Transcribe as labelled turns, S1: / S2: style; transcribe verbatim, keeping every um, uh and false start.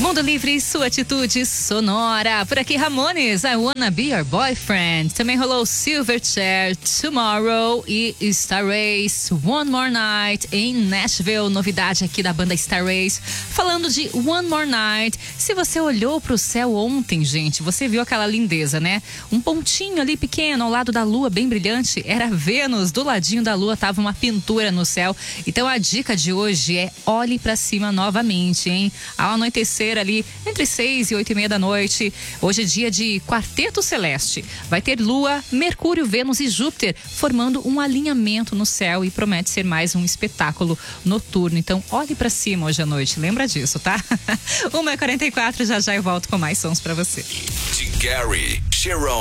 S1: Mundo Livre, sua atitude sonora. Por aqui, Ramones, I Wanna Be Your Boyfriend. Também rolou Silverchair, Tomorrow e Star Race, One More Night em Nashville. Novidade aqui da banda Star Race. Falando de One More Night, se você olhou pro céu ontem, gente, você viu aquela lindeza, né? Um pontinho ali pequeno ao lado da lua, bem brilhante, era Vênus. Do ladinho da lua tava uma pintura no céu. Então a dica de hoje é olhe pra cima novamente, hein? Ao anoitecer ali entre seis e oito e meia da noite. Hoje é dia de quarteto celeste. Vai ter Lua, Mercúrio, Vênus e Júpiter formando um alinhamento no céu e promete ser mais um espetáculo noturno. Então olhe pra cima hoje à noite. Lembra disso, tá? uma e quarenta e quatro, já já eu volto com mais sons pra você.
S2: De Gary, Sharon.